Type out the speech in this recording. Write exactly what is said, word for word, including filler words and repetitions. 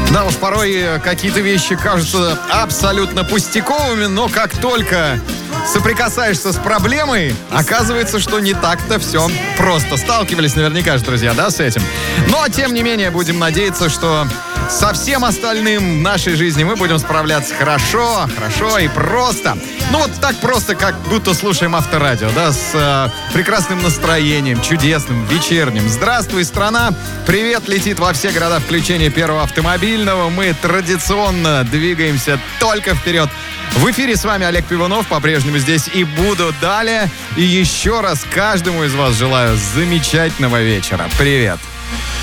Да уж, порой какие-то вещи кажутся абсолютно пустяковыми, но как только соприкасаешься с проблемой, оказывается, что не так-то все просто. Сталкивались наверняка же, друзья, да, с этим. Но, тем не менее, будем надеяться, что со всем остальным в нашей жизни мы будем справляться хорошо, хорошо и просто. Ну, вот так просто, как будто слушаем авторадио, да, с э, прекрасным настроением, чудесным, вечерним. Здравствуй, страна! Привет летит во все города включения Первого автомобильного. Мы традиционно двигаемся только вперед. В эфире с вами Олег Пивунов, по-прежнему здесь и буду далее. И еще раз каждому из вас желаю замечательного вечера. Привет!